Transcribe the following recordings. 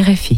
RFI.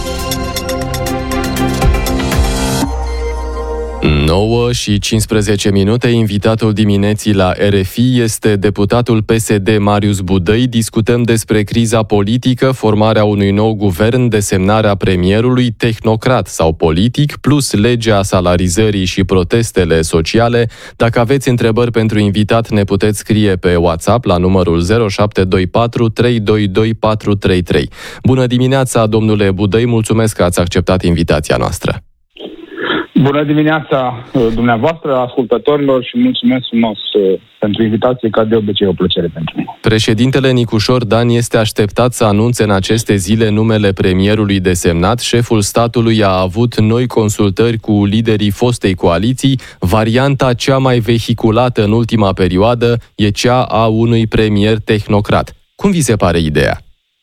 9:15. Invitatul dimineții la RFI este deputatul PSD Marius Budăi. Discutăm despre criza politică, formarea unui nou guvern, desemnarea premierului, tehnocrat sau politic, plus legea salarizării și protestele sociale. Dacă aveți întrebări pentru invitat, ne puteți scrie pe WhatsApp la numărul 0724 322 433. Bună dimineața, domnule Budăi, mulțumesc că ați acceptat invitația noastră. Bună dimineața dumneavoastră, ascultătorilor, și mulțumesc frumos pentru invitație, ca de obicei o plăcere pentru mine. Președintele Nicușor Dan este așteptat să anunțe în aceste zile numele premierului desemnat. Șeful statului a avut noi consultări cu liderii fostei coaliții. Varianta cea mai vehiculată în ultima perioadă e cea a unui premier tehnocrat. Cum vi se pare ideea?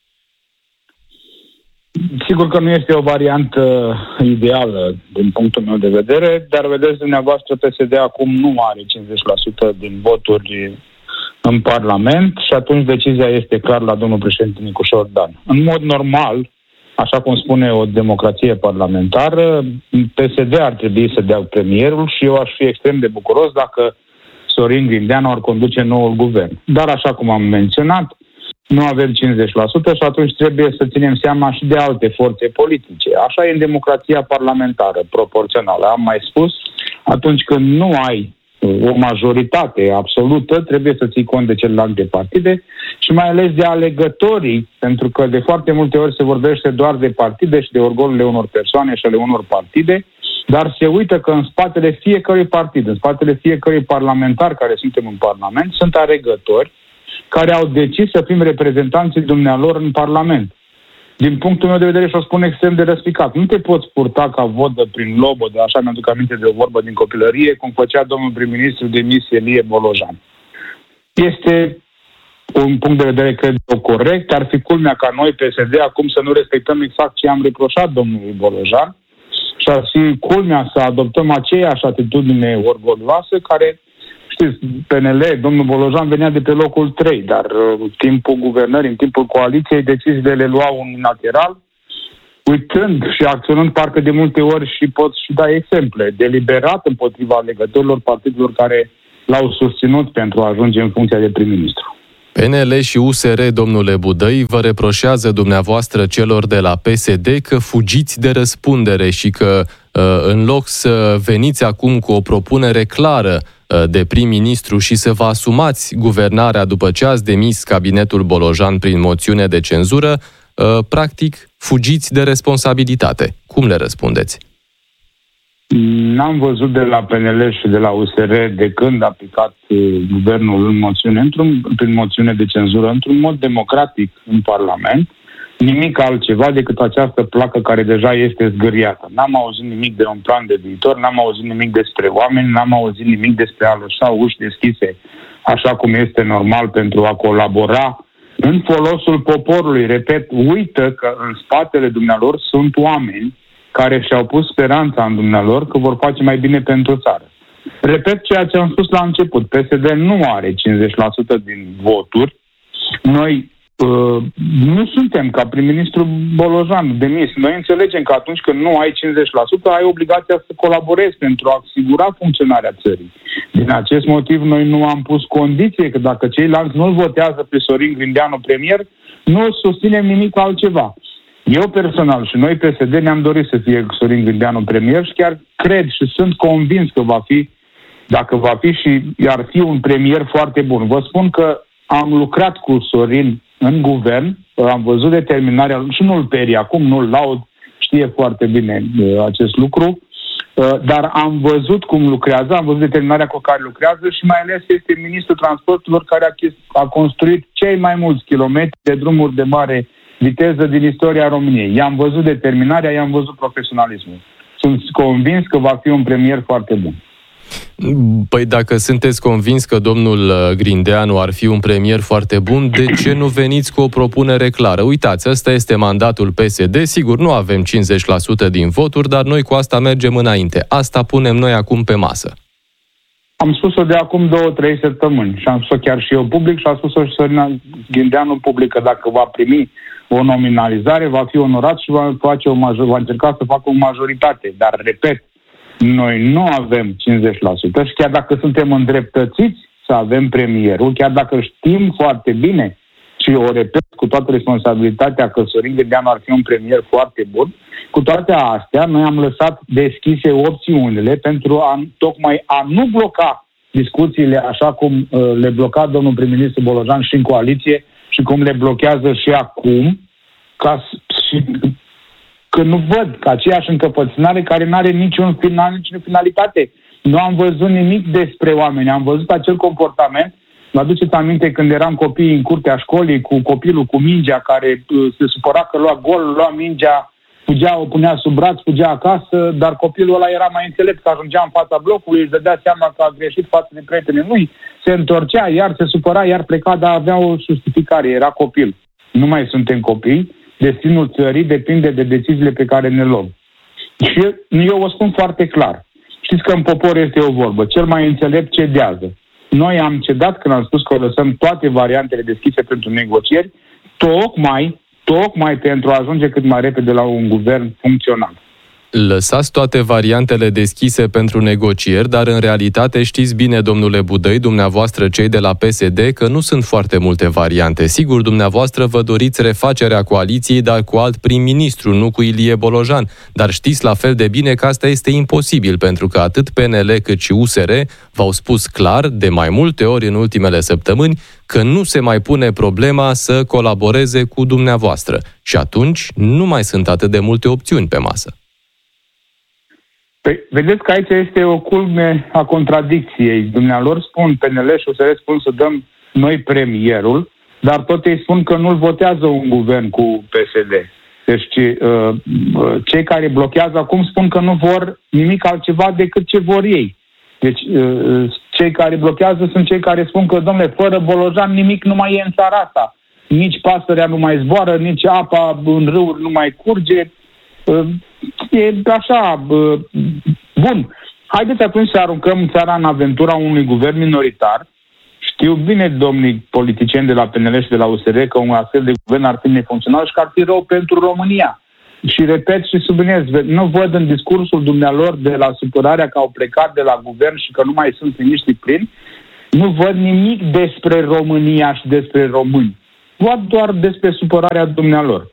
Sigur că nu este o variantă ideală din punctul meu de vedere, dar vedeți dumneavoastră, PSD acum nu are 50% din voturi în Parlament și atunci decizia este clar la domnul președinte Nicușor Dan. În mod normal, așa cum spune o democrație parlamentară, PSD ar trebui să dea premierul și eu aș fi extrem de bucuros dacă Sorin Grindeanu ar conduce noul guvern. Dar așa cum am menționat, nu avem 50% și atunci trebuie să ținem seama și de alte forțe politice. Așa e în democrația parlamentară, proporțională. Am mai spus, atunci când nu ai o majoritate absolută, trebuie să ții cont de celelalte partide și mai ales de alegătorii, pentru că de foarte multe ori se vorbește doar de partide și de orgolurile unor persoane și ale unor partide, dar se uită că în spatele fiecărui partid, în spatele fiecărui parlamentar care suntem în Parlament, sunt alegători care au decis să fim reprezentanții dumnealor în Parlament. Din punctul meu de vedere, și o spun extrem de răspicat, nu te poți purta ca vodă prin lobodă, așa mi-aduc aminte de o vorbă din copilărie, cum făcea domnul prim-ministru demis Ilie Bolojan. Este un punct de vedere, cred eu, corect. Ar fi culmea ca noi, PSD, acum să nu respectăm exact ce am reproșat domnului Bolojan și ar fi culmea să adoptăm aceeași atitudine orgolioasă care, știți, PNL, domnul Bolojan venea de pe locul 3, dar în timpul guvernării, în timpul coaliției, deciziile le luau unilateral, uitând și acționând parcă de multe ori, și pot și da exemple, deliberat împotriva alegătorilor partidelor care l-au susținut pentru a ajunge în funcția de prim-ministru. PNL și USR, domnule Budăi, vă reproșează dumneavoastră celor de la PSD că fugiți de răspundere și că în loc să veniți acum cu o propunere clară de prim-ministru și să vă asumați guvernarea după ce ați demis cabinetul Bolojan prin moțiune de cenzură, practic fugiți de responsabilitate. Cum le răspundeți? N-am văzut de la PNL și de la USR de când a aplicat guvernul în moțiune, prin moțiune de cenzură, într-un mod democratic în Parlament, nimic altceva decât această placă care deja este zgâriată. N-am auzit nimic de un plan de viitor, n-am auzit nimic despre oameni, n-am auzit nimic despre a lăsa uși deschise, așa cum este normal, pentru a colabora în folosul poporului. Repet, uită că în spatele dumnealor sunt oameni care și-au pus speranța în dumnealor că vor face mai bine pentru țară. Repet ceea ce am spus la început. PSD nu are 50% din voturi. Noi nu suntem ca prim-ministru Bolojan demis. Noi înțelegem că atunci când nu ai 50%, ai obligația să colaborezi pentru a asigura funcționarea țării. Din acest motiv, noi nu am pus condiție că dacă ceilalți nu-l votează pe Sorin Grindeanu premier, nu susținem nimic altceva. Eu personal și noi PSD ne-am dorit să fie Sorin Grindeanu premier și chiar cred și sunt convins că va fi, dacă va fi, și ar fi un premier foarte bun. Vă spun că am lucrat cu Sorin în guvern, am văzut determinarea, și nu-l perii acum, nu-l laud, știe foarte bine acest lucru, dar am văzut cum lucrează, am văzut determinarea cu care lucrează și mai ales este ministrul transporturilor care a construit cei mai mulți kilometri de drumuri de mare viteză din istoria României. I-am văzut determinarea, i-am văzut profesionalismul. Sunt convins că va fi un premier foarte bun. Păi dacă sunteți convins că domnul Grindeanu ar fi un premier foarte bun, de ce nu veniți cu o propunere clară? Uitați, ăsta este mandatul PSD, sigur nu avem 50% din voturi, dar noi cu asta mergem înainte. Asta punem noi acum pe masă. Am spus-o de acum 2-3 săptămâni și am spus-o chiar și eu public și a spus-o și Sorin Grindeanu public, că dacă va primi o nominalizare, va fi onorat și va încerca să facă o majoritate. Dar, repet, noi nu avem 50% și chiar dacă suntem îndreptățiți să avem premierul, chiar dacă știm foarte bine și o repet cu toată responsabilitatea că Sorin Grindeanu ar fi un premier foarte bun, cu toate astea, noi am lăsat deschise opțiunile pentru tocmai a nu bloca discuțiile așa cum le bloca domnul prim-ministru Bolojan și în coaliție și cum le blochează și acum, că nu văd că aceeași încăpățânare care nu are nicio finalitate. Nu am văzut nimic despre oameni, am văzut acel comportament. Vă aduceți aminte când eram copii în curtea școlii cu copilul cu mingea care se supăra că lua gol, lua mingea, fugea, o punea sub braț, fugea acasă, dar copilul ăla era mai înțelept, că ajungea în fața blocului, își dădea seama că a greșit față de prietenii lui, se întorcea, iar se supăra, iar pleca, dar avea o justificare, era copil. Nu mai suntem copii, destinul țării depinde de deciziile pe care ne luăm. Și eu o spun foarte clar. Știți că în popor este o vorbă, cel mai înțelept cedează. Noi am cedat când am spus că o lăsăm toate variantele deschise pentru negocieri, tocmai pentru a ajunge cât mai repede la un guvern funcțional. Lăsați toate variantele deschise pentru negocieri, dar în realitate știți bine, domnule Budăi, dumneavoastră cei de la PSD, că nu sunt foarte multe variante. Sigur, dumneavoastră vă doriți refacerea coaliției, dar cu alt prim-ministru, nu cu Ilie Bolojan. Dar știți la fel de bine că asta este imposibil, pentru că atât PNL cât și USR v-au spus clar, de mai multe ori în ultimele săptămâni, că nu se mai pune problema să colaboreze cu dumneavoastră. Și atunci nu mai sunt atât de multe opțiuni pe masă. Păi, vedeți că aici este o culme a contradicției. Dumnealor spun, PNL și USR spun să dăm noi premierul, dar tot ei spun că nu-l votează un guvern cu PSD. Deci cei care blochează acum spun că nu vor nimic altceva decât ce vor ei. Deci cei care blochează sunt cei care spun că, domnule, fără Bolojan nimic nu mai e în țara asta. Nici pasărea nu mai zboară, nici apa în râuri nu mai curge. E așa, bun. Haideți atunci să aruncăm țara în aventura unui guvern minoritar. Știu bine, domnii politicieni de la PNL și de la USR, că un astfel de guvern ar fi nefuncțional și că ar fi rău pentru România. Și repet și subliniez, nu văd în discursul dumnealor de la supărarea că au plecat de la guvern și că nu mai sunt miniștri plini, nu văd nimic despre România și despre români. Văd doar despre supărarea dumnealor.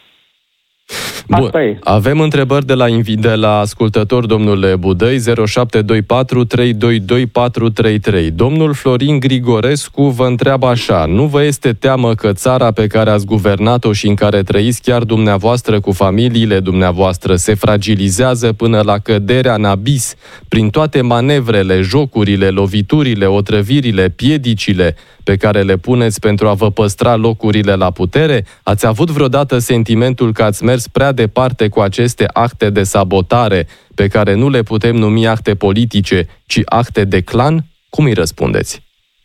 Bun. Avem întrebări de la ascultător, domnule Budăi, 0724 322 433. Domnul Florin Grigorescu vă întreabă așa: nu vă este teamă că țara pe care ați guvernat-o și în care trăiți chiar dumneavoastră cu familiile dumneavoastră se fragilizează până la căderea în abis prin toate manevrele, jocurile, loviturile, otrăvirile, piedicile pe care le puneți pentru a vă păstra locurile la putere? Ați avut vreodată sentimentul că ați mers prea departe cu aceste acte de sabotare, pe care nu le putem numi acte politice, ci acte de clan? Cum îi răspundeți?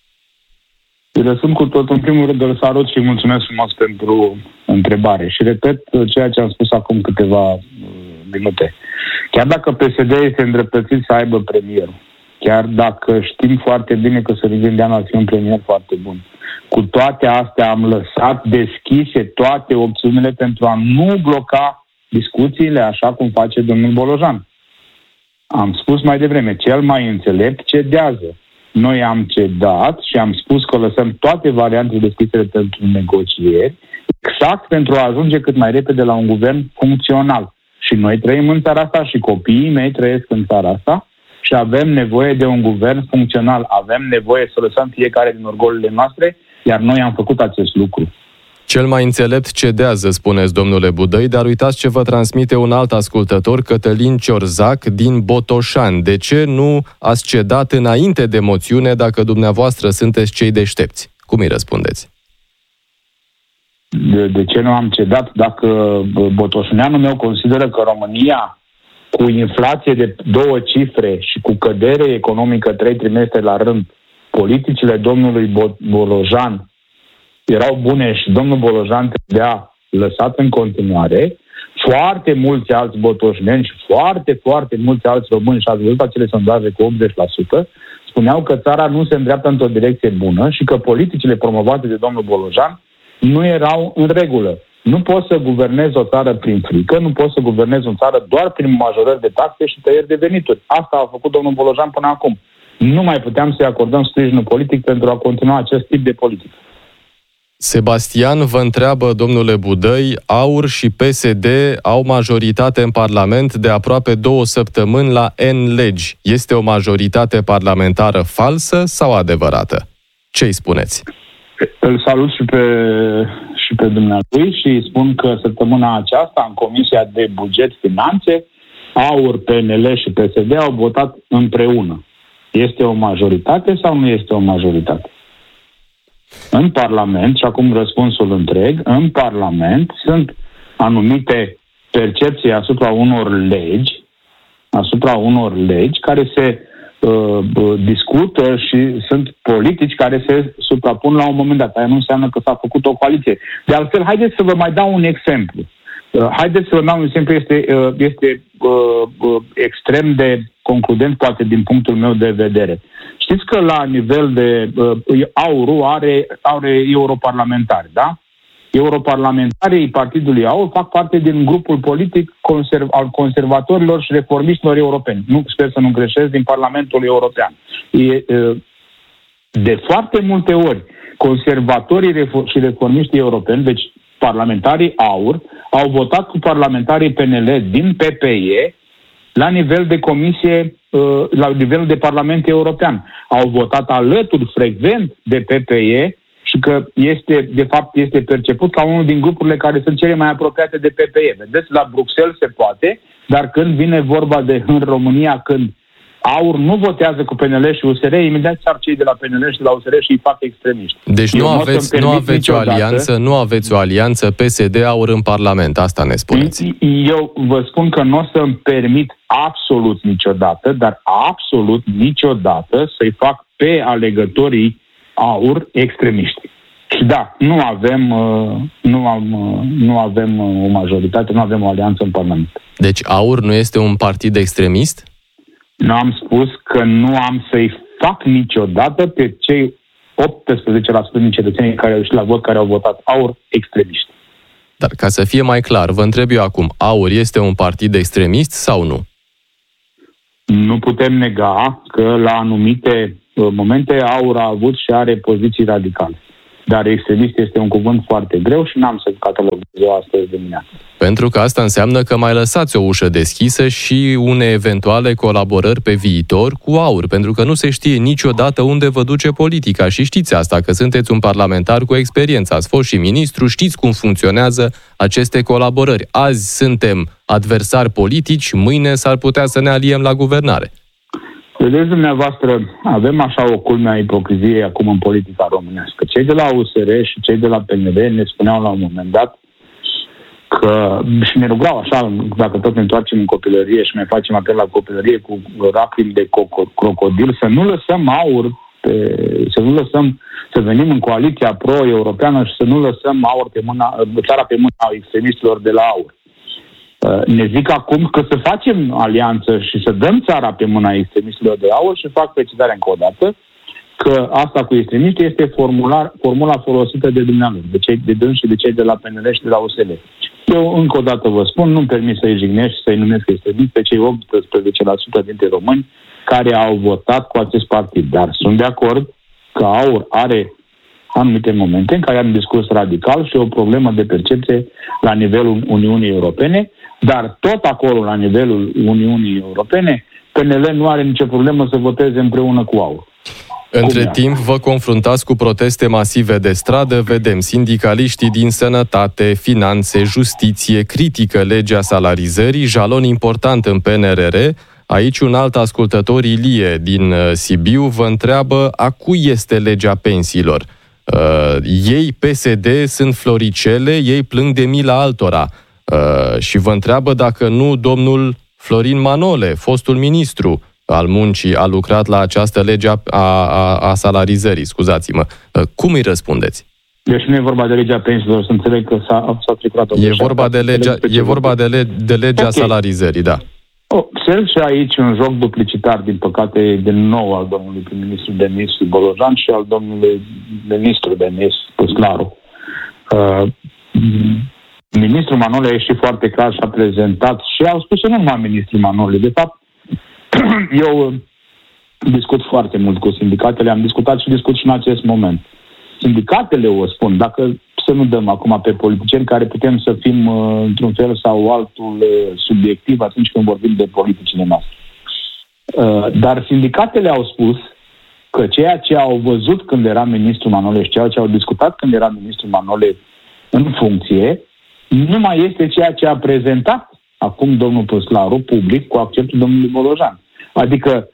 Îi răspund cu tot. În primul rând îl salut și mulțumesc frumos pentru întrebare. Și repet ceea ce am spus acum câteva minute. Chiar dacă PSD este îndreptățit să aibă premierul, chiar dacă știm foarte bine că Sorin Grindeanu ar fi un premier foarte bun, cu toate astea am lăsat deschise toate opțiunile pentru a nu bloca discuțiile așa cum face domnul Bolojan. Am spus mai devreme, cel mai înțelept cedează. Noi am cedat și am spus că lăsăm toate variantele deschise pentru negocieri, exact pentru a ajunge cât mai repede la un guvern funcțional. Și noi trăim în țara asta și copiii mei trăiesc în țara asta și avem nevoie de un guvern funcțional. Avem nevoie să lăsăm fiecare din orgolile noastre, iar noi am făcut acest lucru. Cel mai înțelept cedează, spuneți, domnule Budăi, dar uitați ce vă transmite un alt ascultător, Cătălin Ciorzac, din Botoșani. De ce nu ați cedat înainte de moțiune dacă dumneavoastră sunteți cei deștepți? Cum îi răspundeți? De ce nu am cedat dacă botoșaneanul meu consideră că România, cu inflație de 2 cifre și cu cădere economică 3 trimestre la rând, politicile domnului Bolojan erau bune și domnul Bolojan trebuia lăsat în continuare, foarte mulți alți botoșneni și foarte mulți alți români, și ați văzut acele sondaje cu 80%, spuneau că țara nu se îndreaptă într-o direcție bună și că politicile promovate de domnul Bolojan nu erau în regulă. Nu poți să guvernezi o țară prin frică, nu poți să guvernezi o țară doar prin majorări de taxe și tăieri de venituri. Asta a făcut domnul Bolojan până acum. Nu mai puteam să-i acordăm sprijinul politic pentru a continua acest tip de politică. Sebastian vă întreabă, domnule Budăi, AUR și PSD au majoritate în Parlament de aproape 2 săptămâni la N legi. Este o majoritate parlamentară falsă sau adevărată? Ce-i spuneți? Îl salut și pe dumnealui și îi spun că săptămâna aceasta, în Comisia de Buget Finanțe, AUR, PNL și PSD au votat împreună. Este o majoritate sau nu este o majoritate? În Parlament, și acum răspunsul întreg, în Parlament sunt anumite percepții asupra unor legi care se discută și sunt politici care se suprapun la un moment dat. Aia nu înseamnă că s-a făcut o coaliție. De altfel, haideți să vă mai dau un exemplu. Este extrem de concludent, poate din punctul meu de vedere. Știți că la nivel de AUR are europarlamentari, da? Europarlamentarii Partidului AUR fac parte din grupul politic al conservatorilor și reformiștilor europeni. Sper să nu greșesc, din Parlamentul European. De foarte multe ori, conservatorii și reformiștii europeni, deci parlamentarii AUR, au votat cu parlamentarii PNL din PPE la nivel de comisie, la nivel de Parlament European. Au votat alături frecvent de PPE și că este perceput ca unul din grupurile care sunt cele mai apropiate de PPE. Vedeți, la Bruxelles se poate, dar când vine vorba de în România, când AUR nu votează cu PNL și USR, imediat sar cei de la PNL și de la USR și îi fac extremiști. Deci nu aveți o alianță PSD-AUR în Parlament, asta ne spuneți. Eu vă spun că nu o să-mi permit absolut niciodată, dar absolut niciodată să-i fac pe alegătorii AUR extremiști. Și da, nu avem o majoritate, nu avem o alianță în Parlament. Deci AUR nu este un partid extremist? Nu am spus că nu am să-i fac niciodată pe cei 18% din cetățenii care au ieșit la vot, care au votat AUR, extremiști. Dar ca să fie mai clar, vă întreb eu acum, AUR este un partid extremist sau nu? Nu putem nega că la anumite momente AUR a avut și are poziții radicale. Dar extremist este un cuvânt foarte greu și n-am să catalogez astăzi dimineața. Pentru că asta înseamnă că mai lăsați o ușă deschisă și unei eventuale colaborări pe viitor cu AUR, pentru că nu se știe niciodată unde vă duce politica și știți asta, că sunteți un parlamentar cu experiență, ați fost și ministru, știți cum funcționează aceste colaborări. Azi suntem adversari politici, mâine s-ar putea să ne aliem la guvernare. Vedeți dumneavoastră, avem așa o culme a ipocriziei acum în politica românească. Cei de la USR și cei de la PNL ne spuneau la un moment dat că, și ne rugau așa, dacă tot ne întoarcem în copilărie și mai facem apel la copilărie cu lacrimi de crocodil, să nu lăsăm AUR, să venim în coaliția pro-europeană și să nu lăsăm AUR țara pe mâna extremistilor de la AUR. Ne zic acum că să facem alianță și să dăm țara pe mâna extremistilor de AUR și fac precizarea încă o dată că asta cu extremiști este formula folosită de dumneavoastră, de dâns și de cei de la PNL și de la USL. Eu încă o dată vă spun, nu-mi permit să-i jignesc și să-i numesc extremiști pe cei 18% dintre români care au votat cu acest partid. Dar sunt de acord că AUR are anumite momente în care are un discurs radical și o problemă de percepție la nivelul Uniunii Europene, dar tot acolo, la nivelul Uniunii Europene, PNL nu are nicio problemă să voteze împreună cu AUR. Între timp, vă confruntați cu proteste masive de stradă, vedem sindicaliștii din sănătate, finanțe, justiție, critică legea salarizării, jalon important în PNRR. Aici un alt ascultător, Ilie, din Sibiu, vă întreabă a cui este legea pensiilor. Ei, PSD, sunt floricele, ei plâng de mila altora. Și vă întreabă dacă nu domnul Florin Manole, fostul ministru al muncii, a lucrat la această lege a salarizării, scuzați-mă. Cum îi răspundeți? Deci nu e vorba de legea pensiilor, să înțeleg că s-a tricurat o greșeală. E vorba de legea salarizării, da. Observ și aici un joc duplicitar, din păcate, din nou al domnului prim-ministru Denis Bolojan și al domnului ministru Denis Păslaru. Ministrul Manole a ieșit foarte clar și a prezentat și au spus-o nu numai ministrul Manole. De fapt, eu discut foarte mult cu sindicatele, am discutat și discut și în acest moment. Sindicatele o spun, dacă să nu dăm acum pe politicieni care putem să fim într-un fel sau altul subiectiv atunci când vorbim de politicile noastre. Dar sindicatele au spus că ceea ce au văzut când era ministrul Manole și ceea ce au discutat când era ministrul Manole în funcție, nu mai este ceea ce a prezentat acum domnul Păslaru public cu acceptul domnului Bolojan. Adică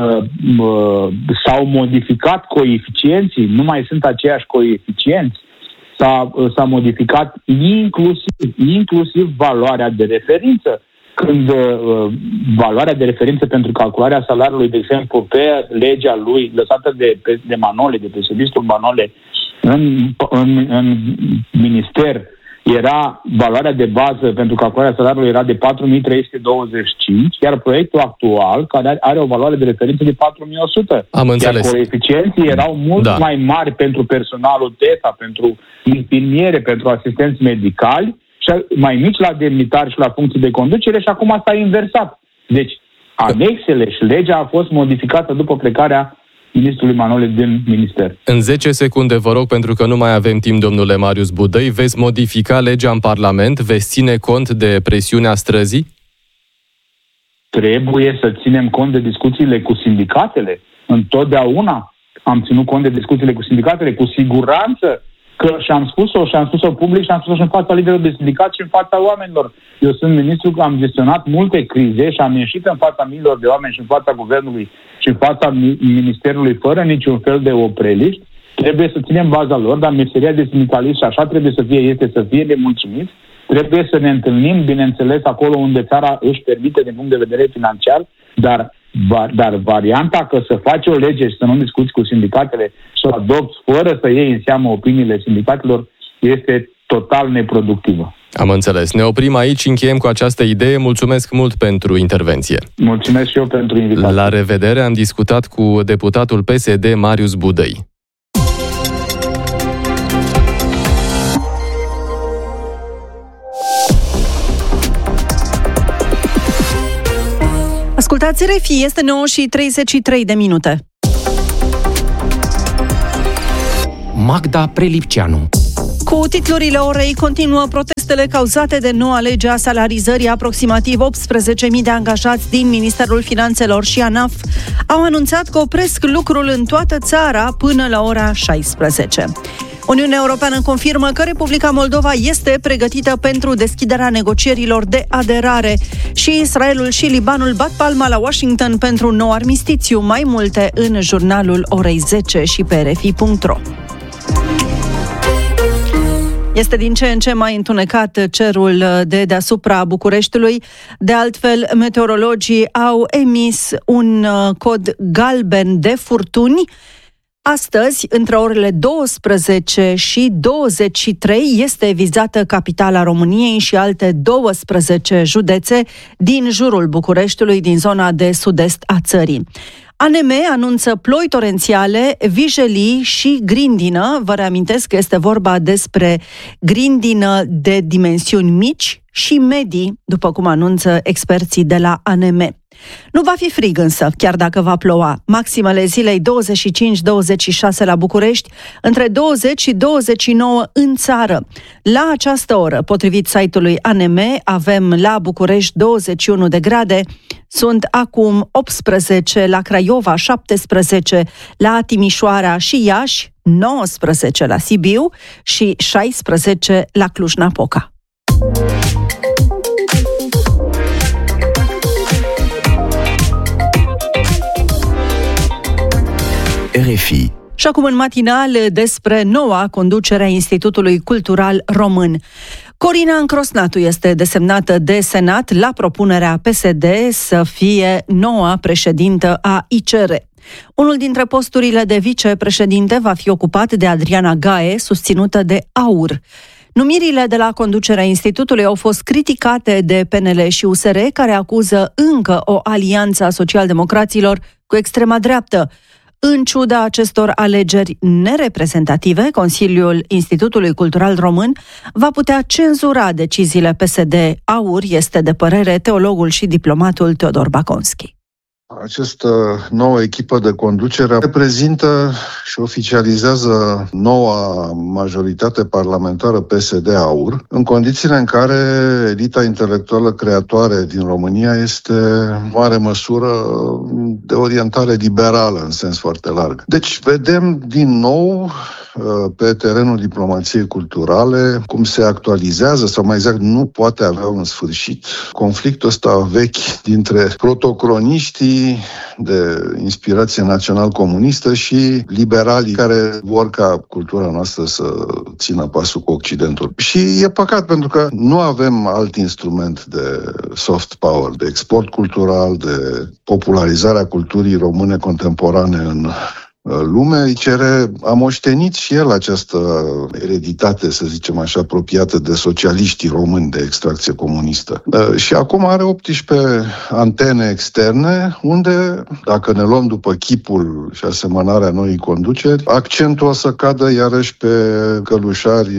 s-au modificat coeficienții, nu mai sunt aceiași coeficienți, s-a modificat inclusiv valoarea de referință. Când valoarea de referință pentru calcularea salariului, de exemplu, pe legea lui, lăsată de Manole, de PSD-ul Manole, în minister, era valoarea de bază pentru calcularea salariului era de 4.325, iar proiectul actual, care are o valoare de referință de 4.100. Am înțeles. Iar coeficienții erau mult mai mari pentru personalul TESA, pentru infirmiere, pentru asistenți medicali, și mai mici la demnitari și la funcții de conducere, și acum s-a inversat. Deci, anexele și legea a fost modificată după plecarea ministrului Manole din minister. În 10 secunde, vă rog, pentru că nu mai avem timp, domnule Marius Budăi, veți modifica legea în Parlament? Veți ține cont de presiunea străzii? Trebuie să ținem cont de discuțiile cu sindicatele. Întotdeauna am ținut cont de discuțiile cu sindicatele, cu siguranță, că și-am spus-o public și am spus-o și în fața liderilor de sindicat și în fața oamenilor. Eu sunt ministru, am gestionat multe crize și am ieșit în fața miilor de oameni și în fața guvernului și în fața ministerului fără niciun fel de opreliști. Trebuie să ținem baza lor, dar meseria de sindicalist, și așa trebuie să fie, este să fie nemulțumiți. Trebuie să ne întâlnim, bineînțeles, acolo unde țara își permite din punct de vedere financiar, dar varianta că să faci o lege și să nu discuți cu sindicatele și să o adopți fără să iei în seamă opiniile sindicatelor este total neproductivă. Am înțeles. Ne oprim aici, încheiem cu această idee. Mulțumesc mult pentru intervenție. Mulțumesc și eu pentru invitație. La revedere, am discutat cu deputatul PSD Marius Budăi. Ascultați RFI, este 9:33. Magda Prelipceanu. Cu titlurile orei, continuă protestele cauzate de noua lege a salarizării. Aproximativ 18.000 de angajați din Ministerul Finanțelor și ANAF au anunțat că opresc lucrul în toată țara până la ora 16. Uniunea Europeană confirmă că Republica Moldova este pregătită pentru deschiderea negocierilor de aderare și Israelul și Libanul bat palma la Washington pentru un nou armistițiu. Mai multe în jurnalul orei 10 și pe rfi.ro. Este din ce în ce mai întunecat cerul de deasupra Bucureștiului. De altfel, meteorologii au emis un cod galben de furtuni. Astăzi, între orele 12 și 23, este vizată capitala României și alte 12 județe din jurul Bucureștiului, din zona de sud-est a țării. ANM anunță ploi torențiale, vijelii și grindină. Vă reamintesc că este vorba despre grindină de dimensiuni mici și medii, după cum anunță experții de la ANM. Nu va fi frig însă, chiar dacă va ploua. Maximele zilei 25-26 la București, între 20 și 29 în țară. La această oră, potrivit site-ului ANM, avem la București 21 de grade, sunt acum 18 la Craiova, 17 la Timișoara și Iași, 19 la Sibiu și 16 la Cluj-Napoca. RFI. Și acum în matinal despre noua conducere a Institutului Cultural Român. Corina Încrosnatu este desemnată de Senat la propunerea PSD să fie noua președintă a ICR. Unul dintre posturile de vicepreședinte va fi ocupat de Adriana Gae, susținută de AUR. Numirile de la conducerea institutului au fost criticate de PNL și USR, care acuză încă o alianță a socialdemocraților cu extrema dreaptă. În ciuda acestor alegeri nereprezentative, Consiliul Institutului Cultural Român va putea cenzura deciziile PSD-AUR, este de părere teologul și diplomatul Teodor Baconski. Această nouă echipă de conducere reprezintă și oficializează noua majoritate parlamentară PSD-AUR, în condițiile în care elita intelectuală creatoare din România este în mare măsură de orientare liberală, în sens foarte larg. Deci vedem din nou pe terenul diplomației culturale cum se actualizează, sau mai exact nu poate avea un sfârșit, conflictul ăsta vechi dintre protocroniștii de inspirație național-comunistă și liberalii care vor ca cultura noastră să țină pasul cu Occidentul. Și e păcat pentru că nu avem alt instrument de soft power, de export cultural, de popularizarea culturii române contemporane în lume. A moștenit și el această ereditate, să zicem așa, apropiată de socialiștii români de extracție comunistă. Și acum are 18 antene externe, unde, dacă ne luăm după chipul și asemănarea noii conduceri, accentul o să cadă iarăși pe călușari,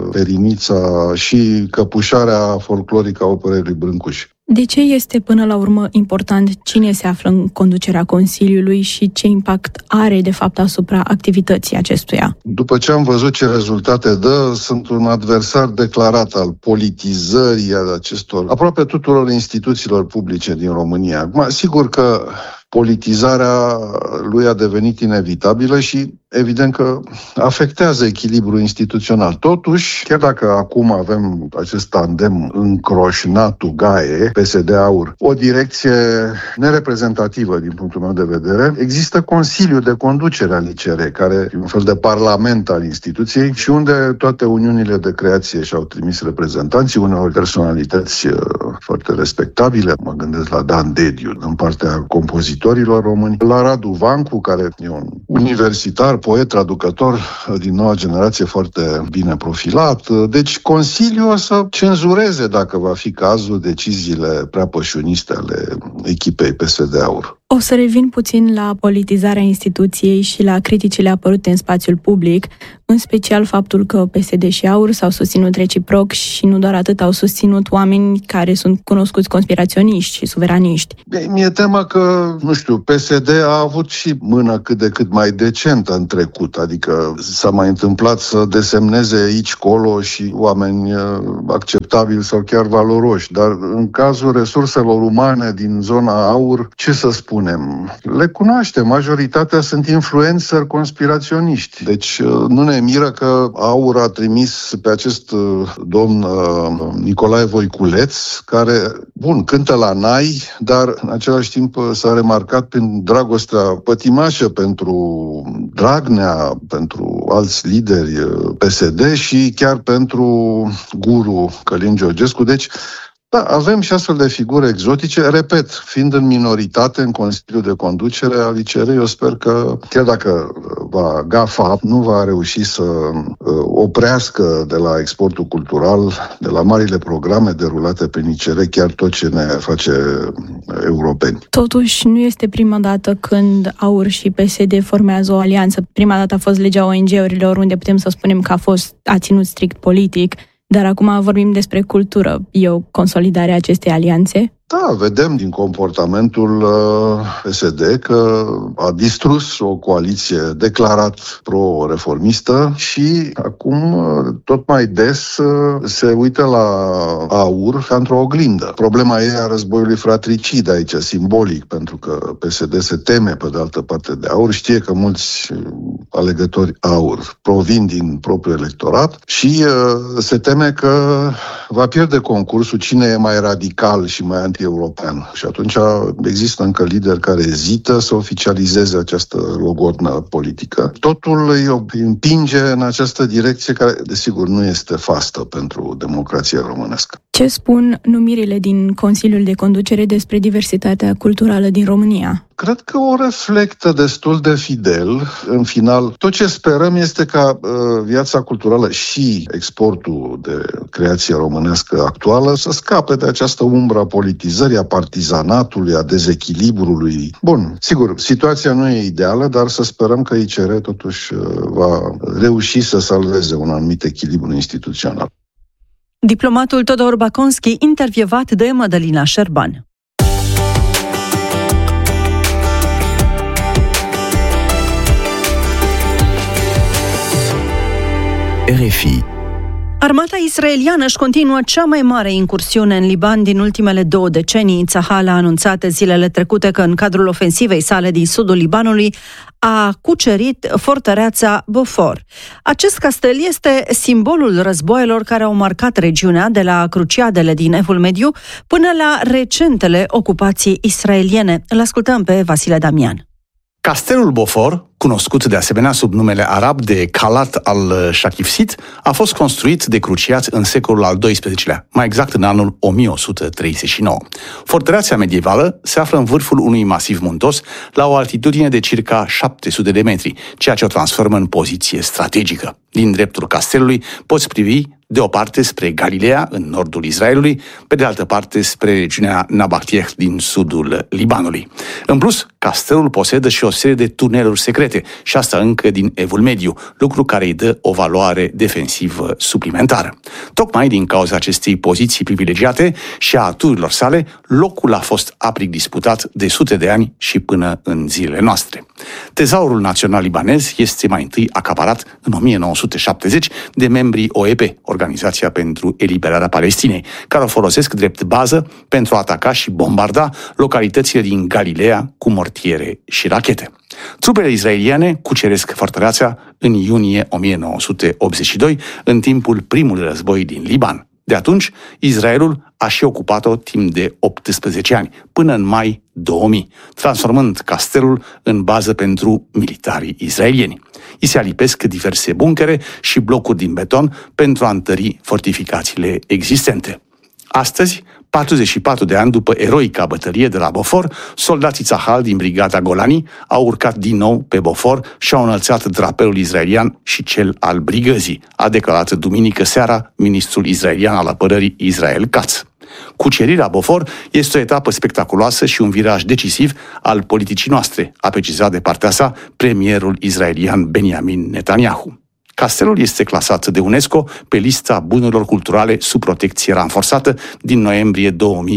perinița și căpușarea folclorică a operei lui Brâncuș. De ce este până la urmă important cine se află în conducerea Consiliului și ce impact are de fapt asupra activității acestuia? După ce am văzut ce rezultate dă, sunt un adversar declarat al politizării acestor, aproape tuturor instituțiilor publice din România. Sigur că politizarea lui a devenit inevitabilă și evident că afectează echilibrul instituțional. Totuși, chiar dacă acum avem acest tandem încroșnatu-gaie, PSD-AUR, o direcție nereprezentativă din punctul meu de vedere, există Consiliul de Conducere al ICR, care e un fel de parlament al instituției și unde toate uniunile de creație și-au trimis reprezentanții, uneori personalități foarte respectabile. Mă gândesc la Dan Dediu, în partea compozitorilor români, la Radu Vancu, care e un universitar, poet, traducător din noua generație foarte bine profilat. Deci Consiliul o să cenzureze, dacă va fi cazul, deciziile prea pășuniste ale echipei PSD-AUR. O să revin puțin la politizarea instituției și la criticile apărute în spațiul public, în special faptul că PSD și AUR s-au susținut reciproc și nu doar atât, au susținut oameni care sunt cunoscuți conspiraționiști și suveraniști. Mi-e teamă că, PSD a avut și mână cât de cât mai decentă în trecut, adică s-a mai întâmplat să desemneze aici, colo și oameni acceptabili sau chiar valoroși, dar în cazul resurselor umane din zona AUR, ce să spunem? Le cunoaștem, majoritatea sunt influențări conspiraționiști. Deci nu ne miră că AUR a trimis pe acest domn Nicolae Voiculeț, care, cântă la nai, dar în același timp s-a remarcat prin dragostea pătimașă pentru Dragnea, pentru alți lideri PSD și chiar pentru guru Călin Georgescu. Deci, da, avem și astfel de figuri exotice. Repet, fiind în minoritate în Consiliul de Conducere al ICR, eu sper că, chiar dacă va gafa, nu va reuși să oprească de la exportul cultural, de la marile programe derulate pe ICR, chiar tot ce ne face europeni. Totuși, nu este prima dată când AUR și PSD formează o alianță. Prima dată a fost legea ONG-urilor, unde putem să spunem că a ținut strict politic. Dar acum vorbim despre cultură. E o consolidare a acestei alianțe? Da, vedem din comportamentul PSD că a distrus o coaliție declarat pro-reformistă și acum tot mai des se uită la AUR ca într-o oglindă. Problema e a războiului fratricid aici, simbolic, pentru că PSD se teme pe de altă parte de AUR, știe că mulți alegători AUR provin din propriul electorat și se teme că va pierde concursul cine e mai radical și mai anti-european. Și atunci există încă lideri care ezită să oficializeze această logodnă politică. Totul îi împinge în această direcție care, desigur, nu este fastă pentru democrația românească. Ce spun numirile din Consiliul de Conducere despre diversitatea culturală din România? Cred că o reflectă destul de fidel. În final, tot ce sperăm este ca viața culturală și exportul de creație românească actuală să scape de această umbră a politizării, a partizanatului, a dezechilibrului. Bun, sigur, situația nu e ideală, dar să sperăm că ICR totuși va reuși să salveze un anumit echilibru instituțional. Diplomatul Todor Baconski, intervievat de Mădălina Șerban. RFI. Armata israeliană își continuă cea mai mare incursiune în Liban din ultimele 2 decenii. Tzahal a anunțat zilele trecute că în cadrul ofensivei sale din sudul Libanului a cucerit fortăreața Beaufort. Acest castel este simbolul războaielor care au marcat regiunea de la cruciadele din Evul Mediu până la recentele ocupații israeliene. Îl ascultăm pe Vasile Damian. Castelul Beaufort, cunoscut de asemenea sub numele arab de Calat al Shakifsit, a fost construit de cruciați în secolul al XII-lea, mai exact în anul 1139. Fortăreața medievală se află în vârful unui masiv muntos, la o altitudine de circa 700 de metri, ceea ce o transformă în poziție strategică. Din dreptul castelului poți privi de o parte spre Galileea, în nordul Israelului, pe de altă parte spre regiunea Nabateah din sudul Libanului. În plus, castelul posedă și o serie de tuneluri secrete, și asta încă din Evul Mediu, lucru care îi dă o valoare defensivă suplimentară. Tocmai din cauza acestei poziții privilegiate și a aturilor sale, locul a fost aprig disputat de sute de ani și până în zilele noastre. Tezaurul național libanez este mai întâi acaparat în 1970 de membrii OEP, Organizația pentru Eliberarea Palestinei, care o folosesc drept bază pentru a ataca și bombarda localitățile din Galileea cu mortiere și rachete. Trupele israeliene cuceresc fortăreața în iunie 1982, în timpul primului război din Liban. De atunci, Israelul a și ocupat-o timp de 18 ani, până în mai 2000, transformând castelul în bază pentru militarii israelieni. I se alipesc diverse buncere și blocuri din beton pentru a întări fortificațiile existente. Astăzi, 44 de ani după eroica bătălie de la Beaufort, soldații Tzahal din brigada Golani au urcat din nou pe Beaufort și au înălțat drapelul israelian și cel al brigăzii, a declarat duminică seara ministrul israelian al apărării Israel Katz. Cucerirea Beaufort este o etapă spectaculoasă și un viraj decisiv al politicii noastre, a precizat de partea sa premierul israelian Benjamin Netanyahu. Castelul este clasat de UNESCO pe lista bunurilor culturale sub protecție ranforsată din noiembrie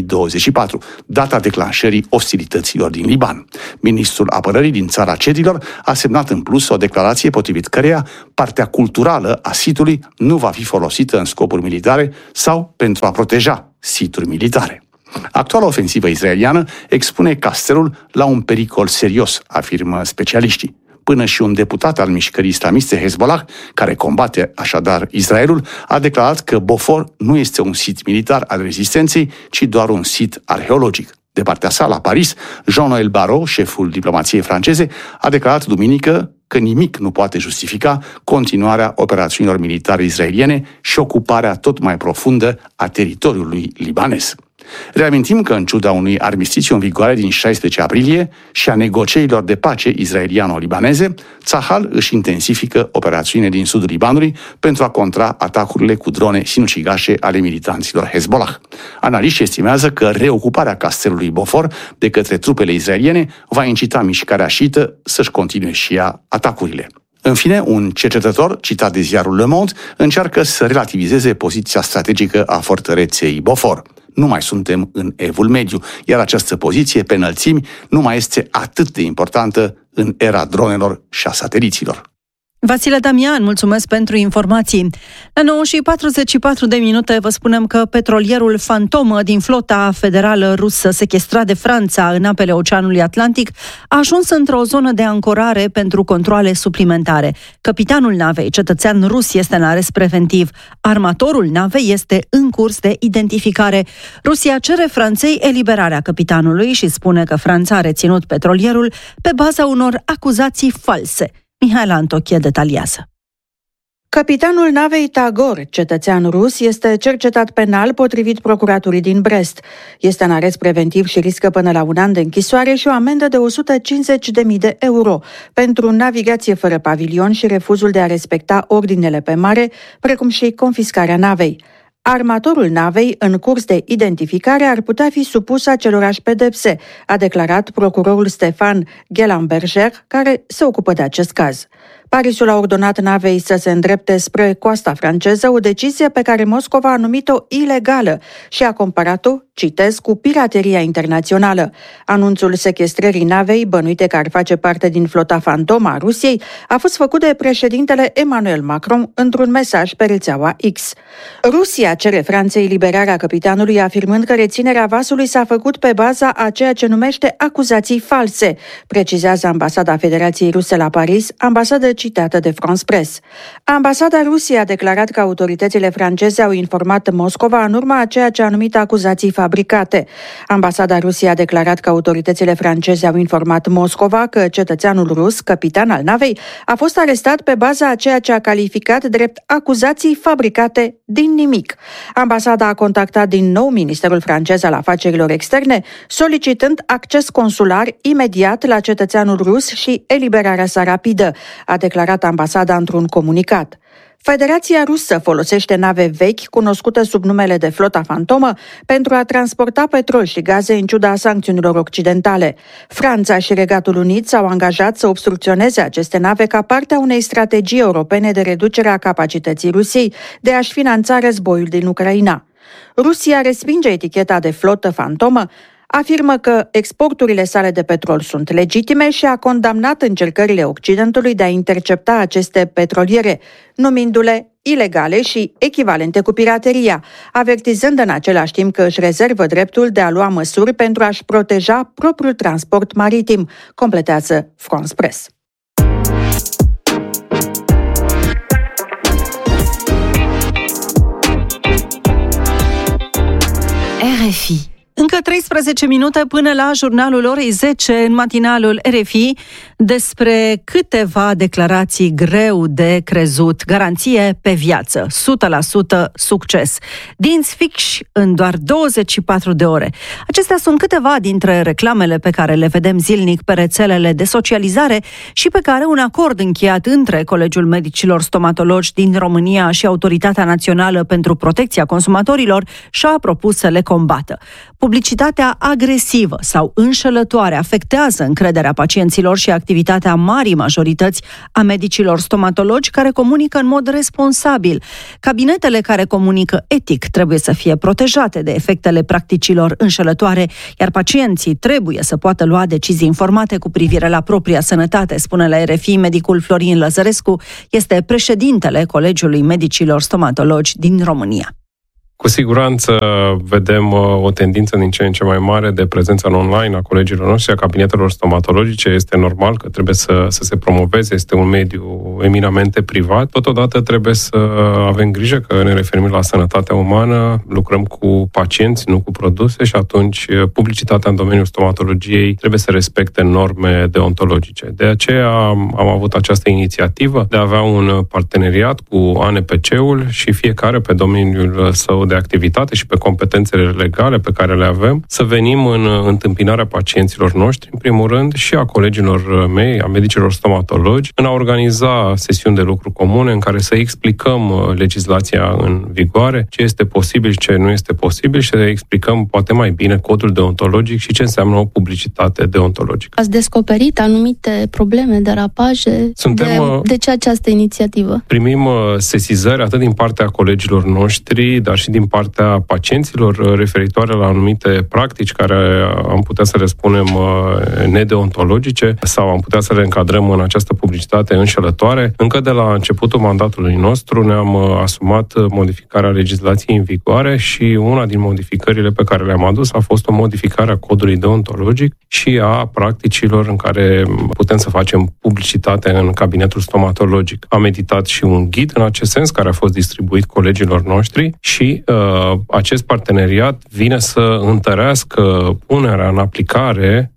2024, data declanșării ostilităților din Liban. Ministrul apărării din țara cedilor a semnat în plus o declarație potrivit căreia partea culturală a sitului nu va fi folosită în scopuri militare sau pentru a proteja situri militare. Actuala ofensivă israeliană expune castelul la un pericol serios, afirmă specialiștii. Până și un deputat al mișcării islamiste Hezbollah, care combate așadar Israelul, a declarat că Beaufort nu este un sit militar al rezistenței, ci doar un sit arheologic. De partea sa, la Paris, Jean-Noël Barrot, șeful diplomației franceze, a declarat duminică că nimic nu poate justifica continuarea operațiunilor militare israeliene și ocuparea tot mai profundă a teritoriului libanez. Reamintim că, în ciuda unui armistițiu în vigoare din 16 aprilie și a negocierilor de pace israeliano-libaneze, Tzahal își intensifică operațiunile din sudul Libanului pentru a contra atacurile cu drone sinucigașe ale militanților Hezbollah. Analiștii estimează că reocuparea castelului Beaufort de către trupele israeliene va incita mișcarea șiită să-și continue și ea atacurile. În fine, un cercetător, citat de ziarul Le Monde, încearcă să relativizeze poziția strategică a fortăreței Beaufort. Nu mai suntem în Evul Mediu, iar această poziție pe înălțimi nu mai este atât de importantă în era dronelor și a sateliților. Vasile Damian, mulțumesc pentru informații. La 9:44 vă spunem că petrolierul Fantomă din flota federală rusă sechestrat de Franța în apele Oceanului Atlantic a ajuns într-o zonă de ancorare pentru controale suplimentare. Capitanul navei, cetățean rus, este în arest preventiv. Armatorul navei este în curs de identificare. Rusia cere Franței eliberarea capitanului și spune că Franța a reținut petrolierul pe baza unor acuzații false. Mihaela Antochie detaliază. Capitanul navei Tagor, cetățean rus, este cercetat penal potrivit procuraturii din Brest. Este în arest preventiv și riscă până la 1 an de închisoare și o amendă de 150.000 de euro pentru navigație fără pavilion și refuzul de a respecta ordinele pe mare, precum și confiscarea navei. Armatorul navei, în curs de identificare, ar putea fi supus acelorași pedepse, a declarat procurorul Stefan Gellenberger, care se ocupă de acest caz. Parisul a ordonat navei să se îndrepte spre coasta franceză, o decizie pe care Moscova a numit-o ilegală și a comparat-o, citez, cu pirateria internațională. Anunțul sechestrării navei, bănuite că ar face parte din flota fantomă a Rusiei, a fost făcut de președintele Emmanuel Macron într-un mesaj pe rețeaua X. Rusia cere Franței eliberarea capitanului, afirmând că reținerea vasului s-a făcut pe baza a ceea ce numește acuzații false, precizează Ambasada Federației Ruse la Paris, ambasadă citată de France Press. Ambasada Rusiei a declarat că autoritățile franceze au informat Moscova în urma a ceea ce a numit acuzații fabricate. Ambasada Rusiei a declarat că autoritățile franceze au informat Moscova că cetățeanul rus, capitan al navei, a fost arestat pe baza a ceea ce a calificat drept acuzații fabricate din nimic. Ambasada a contactat din nou Ministerul francez al Afacerilor Externe, solicitând acces consular imediat la cetățeanul rus și eliberarea sa rapidă, a declarat ambasada într-un comunicat. Federația Rusă folosește nave vechi, cunoscute sub numele de Flota Fantomă, pentru a transporta petrol și gaze în ciuda sancțiunilor occidentale. Franța și Regatul Unit s-au angajat să obstrucționeze aceste nave ca parte a unei strategii europene de reducere a capacității Rusiei de a-și finanța războiul din Ucraina. Rusia respinge eticheta de flotă fantomă, afirmă că exporturile sale de petrol sunt legitime și a condamnat încercările Occidentului de a intercepta aceste petroliere, numindu-le ilegale și echivalente cu pirateria, avertizând în același timp că își rezervă dreptul de a lua măsuri pentru a-și proteja propriul transport maritim, completează France Press. RFI. Încă 13 minute până la jurnalul orei 10 în matinalul RFI despre câteva declarații greu de crezut. Garanție pe viață, 100% succes. Dinți fixi în doar 24 de ore. Acestea sunt câteva dintre reclamele pe care le vedem zilnic pe rețelele de socializare și pe care un acord încheiat între Colegiul Medicilor Stomatologi din România și Autoritatea Națională pentru Protecția Consumatorilor și-a propus să le combată. Publicitatea agresivă sau înșelătoare afectează încrederea pacienților și activitatea marii majorități a medicilor stomatologi care comunică în mod responsabil. Cabinetele care comunică etic trebuie să fie protejate de efectele practicilor înșelătoare, iar pacienții trebuie să poată lua decizii informate cu privire la propria sănătate, spune la RFI medicul Florin Lăzărescu, este președintele Colegiului Medicilor Stomatologi din România. Cu siguranță vedem o tendință din ce în ce mai mare de prezență în online a colegilor noștri, a cabinetelor stomatologice. Este normal că trebuie să se promoveze, este un mediu eminamente privat. Totodată trebuie să avem grijă că ne referim la sănătatea umană, lucrăm cu pacienți, nu cu produse și atunci publicitatea în domeniul stomatologiei trebuie să respecte norme deontologice. De aceea am avut această inițiativă de a avea un parteneriat cu ANPC-ul și fiecare pe domeniul său de activitate și pe competențele legale pe care le avem, să venim în întâmpinarea pacienților noștri, în primul rând, și a colegilor mei, a medicilor stomatologi, în a organiza sesiuni de lucru comune în care să explicăm legislația în vigoare, ce este posibil și ce nu este posibil și să explicăm poate mai bine codul deontologic și ce înseamnă o publicitate deontologică. Ați descoperit anumite probleme, derapaje? De ce această inițiativă? Primim sesizări atât din partea colegilor noștri, dar și din partea pacienților referitoare la anumite practici care am putea să le spunem nedeontologice sau am putea să le încadrăm în această publicitate înșelătoare. Încă de la începutul mandatului nostru ne-am asumat modificarea legislației în vigoare și una din modificările pe care le-am adus a fost o modificare a codului deontologic și a practicilor în care putem să facem publicitate în cabinetul stomatologic. Am editat și un ghid în acest sens care a fost distribuit colegilor noștri și acest parteneriat vine să întărească punerea în aplicare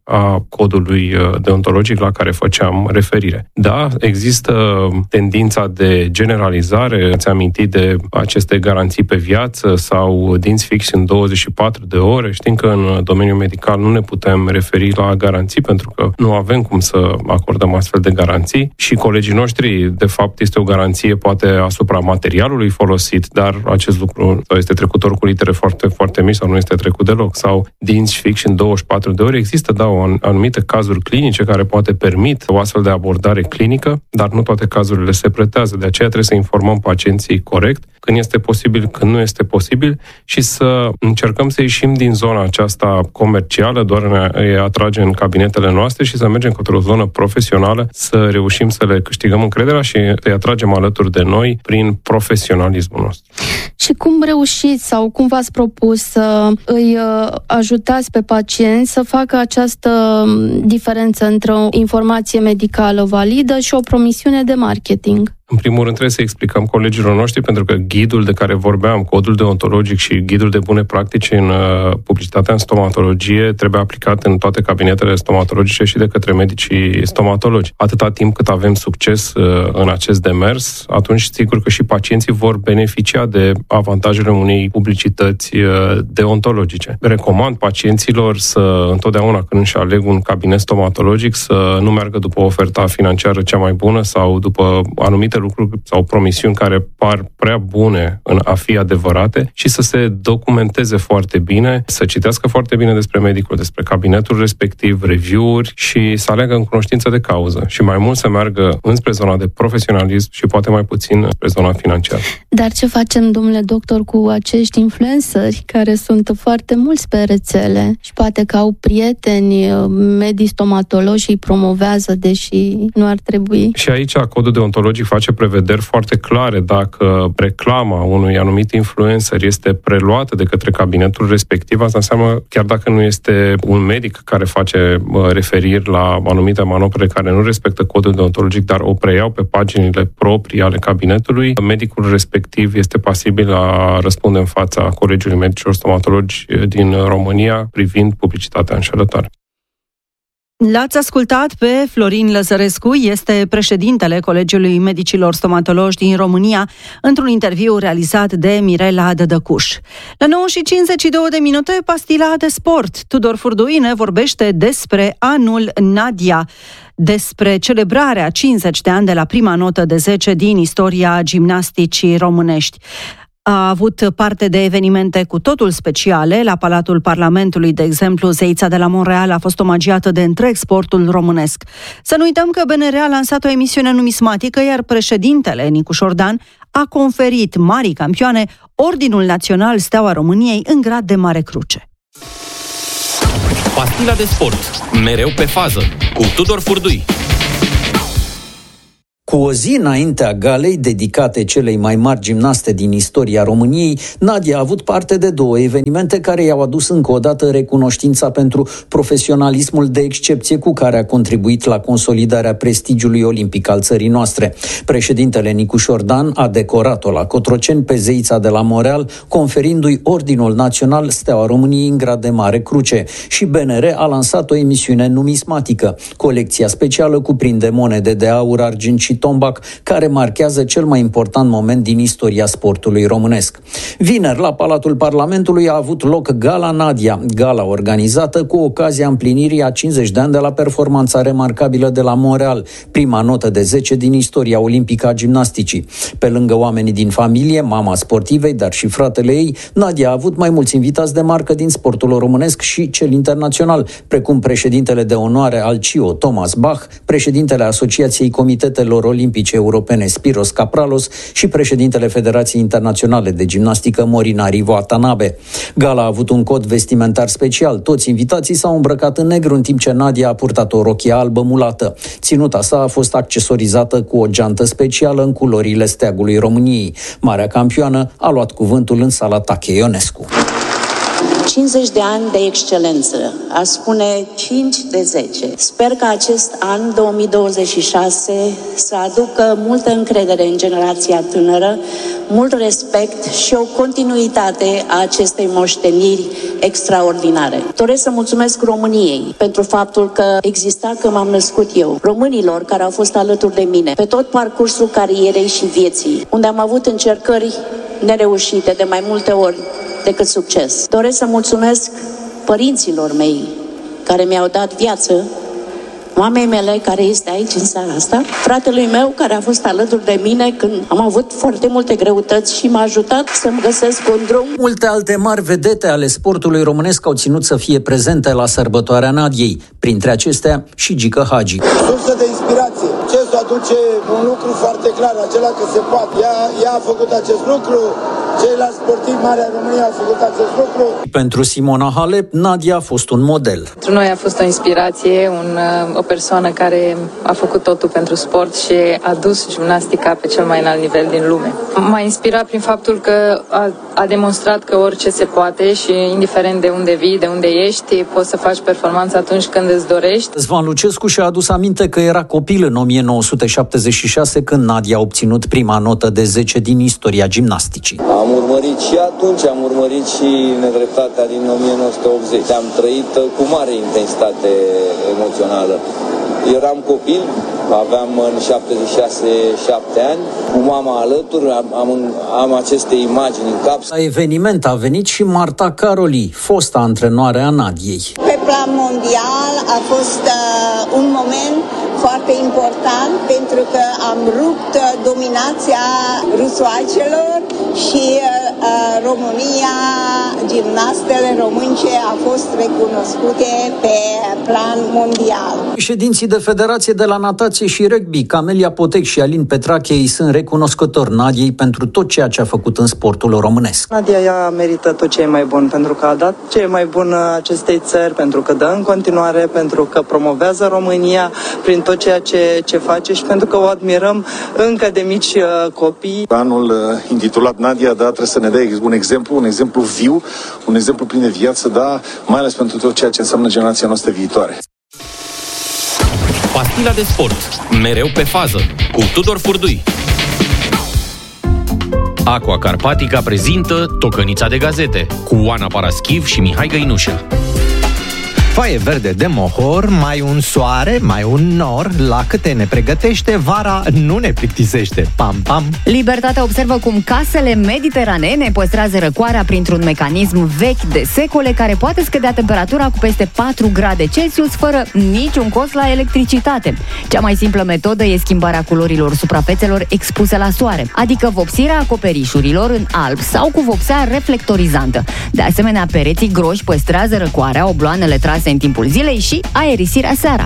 a codului deontologic la care făceam referire. Da, există tendința de generalizare, ați amintit de aceste garanții pe viață sau dinți fixi în 24 de ore. Știm că în domeniul medical nu ne putem referi la garanții pentru că nu avem cum să acordăm astfel de garanții și colegii noștri, de fapt, este o garanție poate asupra materialului folosit, dar acest lucru sau este trecutor cu litere foarte, foarte mici sau nu este trecut deloc, sau dinți fixi în 24 de ore. Există, da, anumite cazuri clinice care poate permit o astfel de abordare clinică, dar nu toate cazurile se pretează. De aceea trebuie să informăm pacienții corect când este posibil, când nu este posibil și să încercăm să ieșim din zona aceasta comercială, doar ne atrage în cabinetele noastre și să mergem către o zonă profesională, să reușim să le câștigăm încrederea și să-i atragem alături de noi prin profesionalismul nostru. Și cum reușiți sau cum v-ați propus să îi ajutați pe pacienți să facă această diferență între o informație medicală validă și o promisiune de marketing? În primul rând trebuie să explicăm colegilor noștri, pentru că ghidul de care vorbeam, codul deontologic și ghidul de bune practici în publicitatea în stomatologie trebuie aplicat în toate cabinetele stomatologice și de către medicii stomatologi. Atâta timp cât avem succes în acest demers, atunci sigur că și pacienții vor beneficia de avantajele unei publicități deontologice. Recomand pacienților să întotdeauna când își aleg un cabinet stomatologic să nu meargă după oferta financiară cea mai bună sau după anumite lucruri sau promisiuni care par prea bune în a fi adevărate și să se documenteze foarte bine, să citească foarte bine despre medicul, despre cabinetul respectiv, review-uri și să aleagă în cunoștință de cauză și mai mult să meargă înspre zona de profesionalism și poate mai puțin spre zona financiară. Dar ce facem, domnule doctor, cu acești influenceri care sunt foarte mulți pe rețele și poate că au prieteni medici stomatologi și îi promovează, deși nu ar trebui? Și aici codul deontologic face prevederi foarte clare dacă reclama unui anumit influencer este preluată de către cabinetul respectiv. Asta înseamnă, chiar dacă nu este un medic care face referiri la anumite manopere care nu respectă codul deontologic, dar o preiau pe paginile proprii ale cabinetului, medicul respectiv este pasibil la răspunde în fața Colegiului Medicilor Stomatologi din România privind publicitatea înșelătoare. L-ați ascultat pe Florin Lăzărescu, este președintele Colegiului Medicilor Stomatologi din România, într-un interviu realizat de Mirela Dădăcuș. La 9:52 pastila de sport. Tudor Furdui ne vorbește despre anul Nadia, despre celebrarea 50 de ani de la prima notă de 10 din istoria gimnasticii românești. A avut parte de evenimente cu totul speciale. La Palatul Parlamentului, de exemplu, zeița de la Montreal a fost omagiată de întreg sportul românesc. Să nu uităm că BNR a lansat o emisiune numismatică, iar președintele Nicu Șordan a conferit marii campioane Ordinul Național Steaua României în grad de Mare Cruce. Pastila de sport, mereu pe fază, cu Tudor Furdui. Cu o zi înaintea galei dedicate celei mai mari gimnaste din istoria României, Nadia a avut parte de două evenimente care i-au adus încă o dată recunoștința pentru profesionalismul de excepție cu care a contribuit la consolidarea prestigiului olimpic al țării noastre. Președintele Nicu Șordan a decorat-o la Cotroceni pe zeița de la Montreal, conferindu-i Ordinul Național Steaua României în grad de Mare Cruce, și BNR a lansat o emisiune numismatică. Colecția specială cuprinde monede de aur, argint și tombac, care marchează cel mai important moment din istoria sportului românesc. Vineri, la Palatul Parlamentului, a avut loc Gala Nadia, gala organizată cu ocazia împlinirii a 50 de ani de la performanța remarcabilă de la Montreal, prima notă de 10 din istoria olimpică a gimnasticii. Pe lângă oamenii din familie, mama sportivei, dar și fratele ei, Nadia a avut mai mulți invitați de marcă din sportul românesc și cel internațional, precum președintele de onoare al CIO, Thomas Bach, președintele Asociației Comitetelor Olimpice Europene, Spiros Kapralos, și președintele Federației Internaționale de Gimnastică, Morinari Watanabe. Gala a avut un cod vestimentar special. Toți invitații s-au îmbrăcat în negru, în timp ce Nadia a purtat o rochie albă mulată. Ținuta sa a fost accesorizată cu o geantă specială în culorile steagului României. Marea campioană a luat cuvântul în sala Tache Ionescu. 50 de ani de excelență, aș spune 5 de 10. Sper că acest an 2026 să aducă multă încredere în generația tânără, mult respect și o continuitate a acestei moșteniri extraordinare. Doresc să mulțumesc României pentru faptul că exista când m-am născut eu, românilor care au fost alături de mine pe tot parcursul carierei și vieții, unde am avut încercări nereușite de mai multe ori decât succes. Doresc să mulțumesc părinților mei care mi-au dat viață, mamei mele care este aici în seara asta, fratelui meu care a fost alături de mine când am avut foarte multe greutăți și m-a ajutat să-mi găsesc un drum. Multe alte mari vedete ale sportului românesc au ținut să fie prezente la sărbătoarea Nadiei, printre acestea și Gică Hagi. Sursă de inspirație. CES aduce un lucru foarte clar, acela că se poate. Ea a făcut acest lucru, ceilalți sportivi mari ai României au făcut acest lucru. Pentru Simona Halep, Nadia a fost un model. Pentru noi a fost o inspirație, o persoană care a făcut totul pentru sport și a dus gimnastica pe cel mai înalt nivel din lume. M-a inspirat prin faptul că a demonstrat că orice se poate și indiferent de unde vii, de unde ești, poți să faci performanță atunci când îți dorești. Răzvan Lucescu și-a adus aminte că era copil în 1976 când Nadia a obținut prima notă de 10 din istoria gimnasticii. Am urmărit și atunci, am urmărit și nedreptatea din 1980. Am trăit cu mare intensitate emoțională. Eram copil, aveam în 76 7 ani, cu mama alături, am aceste imagini în cap. La eveniment a venit și Marta Caroli, fosta antrenoare a Nadiei. Pe plan mondial a fost un moment foarte important pentru că am rupt dominația rusoacelor și România, gimnastele românce au fost recunoscute pe plan mondial. Ședinții de federație de la natație și rugby, Camelia Potec și Alin Petrache, îi sunt recunoscători Nadiei pentru tot ceea ce a făcut în sportul românesc. Nadia ea merită tot ce e mai bun, pentru că a dat ce e mai bun acestei țări, pentru că dă în continuare, pentru că promovează România prin tot ceea ce face și pentru că o admirăm încă de mici copii. Anul intitulat Nadia, da, trebuie să ne dea un exemplu viu, un exemplu plin de viață, da, mai ales pentru tot ceea ce înseamnă generația noastră viitoare. Pastila de sport, mereu pe fază, cu Tudor Furdui. Aqua Carpatica prezintă Tocănița de gazete, cu Oana Paraschiv și Mihai Găinușă. Foaie verde de mohor, mai un soare, mai un nor, la câte ne pregătește, vara nu ne plictisește. Pam, pam! Libertatea observă cum casele mediteraneene păstrează răcoarea printr-un mecanism vechi de secole care poate scădea temperatura cu peste 4 grade Celsius fără niciun cost la electricitate. Cea mai simplă metodă e schimbarea culorilor suprafețelor expuse la soare, adică vopsirea acoperișurilor în alb sau cu vopsea reflectorizantă. De asemenea, pereții groși păstrează răcoarea, obloanele trase în timpul zilei și aerisirea seara.